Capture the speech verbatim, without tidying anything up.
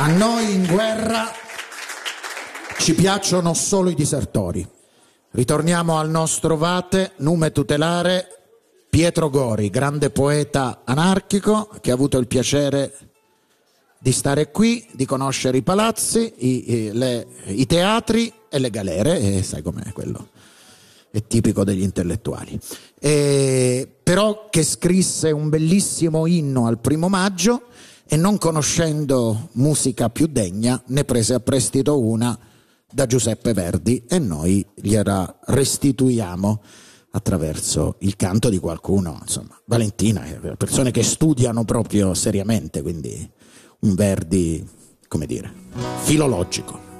A noi in guerra ci piacciono solo i disertori. Ritorniamo al nostro vate, nume tutelare, Pietro Gori, grande poeta anarchico che ha avuto il piacere di stare qui, di conoscere i palazzi, i, i, le, i teatri e le galere, e sai com'è quello, è tipico degli intellettuali. E, però che scrisse un bellissimo inno al primo maggio e, non conoscendo musica più degna, ne prese a prestito una da Giuseppe Verdi e noi gliela restituiamo attraverso il canto di qualcuno, insomma, Valentina, persone che studiano proprio seriamente, quindi un Verdi, come dire, filologico.